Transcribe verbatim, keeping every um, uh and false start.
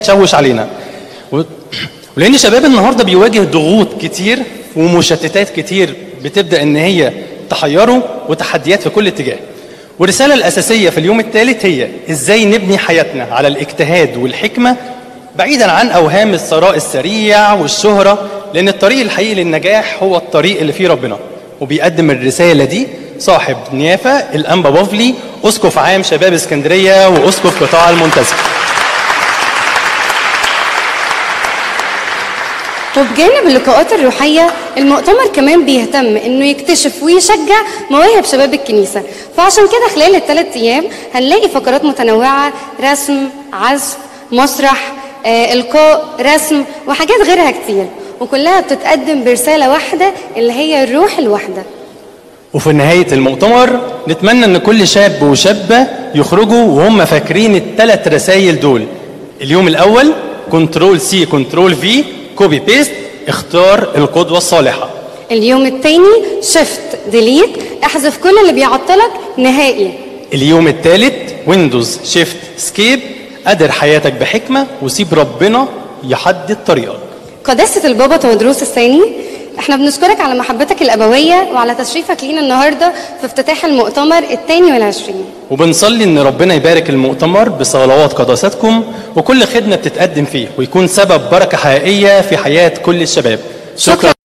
تشوش علينا. ولان شباب النهارده بيواجه ضغوط كتير ومشتتات كتير بتبدا ان هي تحيره وتحديات في كل اتجاه. والرساله الاساسيه في اليوم الثالث هي ازاي نبني حياتنا على الاجتهاد والحكمه بعيدا عن اوهام الثراء السريع والشهره، لان الطريق الحقيقي للنجاح هو الطريق اللي فيه ربنا. وبيقدم الرساله دي صاحب نيافه الانبا بافلي، اسقف عام شباب اسكندريه واسقف قطاع المنتزه. وبجانب اللقاءات الروحية، المؤتمر كمان بيهتم انه يكتشف ويشجع مواهب شباب الكنيسة. فعشان كده خلال الثلاث ايام هنلاقي فقرات متنوعة، رسم، عزف، مسرح، آه، القاء، رسم، وحاجات غيرها كتير، وكلها بتتقدم برسالة واحدة اللي هي الروح الواحدة. وفي نهاية المؤتمر نتمنى ان كل شاب وشابة يخرجوا وهم فاكرين الثلاث رسائل دول. اليوم الاول كنترول سي كنترول في كوبي بيست، اختار القدوة الصالحة. اليوم الثاني شيفت ديليت، احذف كل اللي بيعطلك نهائي. اليوم الثالث ويندوز شيفت سكيب، قدر حياتك بحكمة وسيب ربنا يحدد طريقك. قداسة البابا تودروس الثاني، احنا بنشكرك على محبتك الأبوية وعلى تشريفك لينا النهاردة في افتتاح المؤتمر الثاني والعشرين. وبنصلي ان ربنا يبارك المؤتمر بصلوات قداستكم وكل خدمة بتتقدم فيه، ويكون سبب بركة حقيقية في حياة كل الشباب. شكرا.